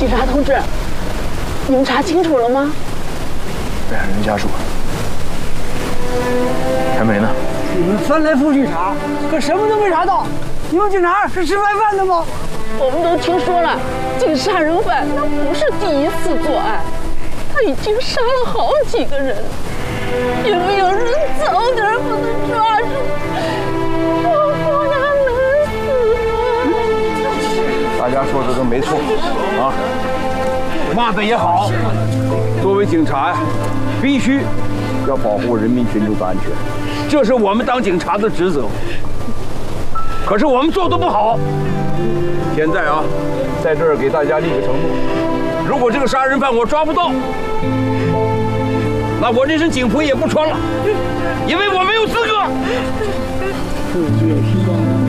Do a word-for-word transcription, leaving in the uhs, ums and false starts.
察同志，你们查清楚了吗？ 被害人家属。陈梅呢？ 你们翻来覆去查，可什么都没查到。你们警察是吃白饭的吗？ 我们都听说了，这个杀人犯他不是第一次作案，他已经杀了好几个人。有没有人早点把他抓住？我不让他们死。 大家说的都没错啊，骂的也好。作为警察呀，必须要保护人民群众的安全，这是我们当警察的职责。可是我们做的不好。现在啊，在这儿给大家立个承诺：如果这个杀人犯我抓不到，那我这身警服也不穿了，因为我没有资格。